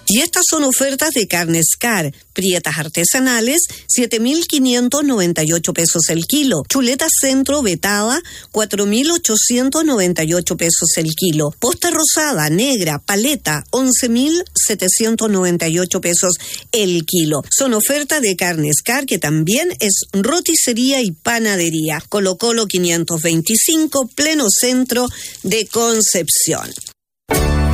Y estas son ofertas de carne Scar, prietas artesanales, 7.598 pesos el kilo. Chuleta centro vetada, 4.898 pesos el kilo. Posta rosada, negra, paleta, 11.798 pesos el kilo. Son ofertas de carne Scar, que también es roticería y panadería. Colo Colo 525, pleno centro de Concepción.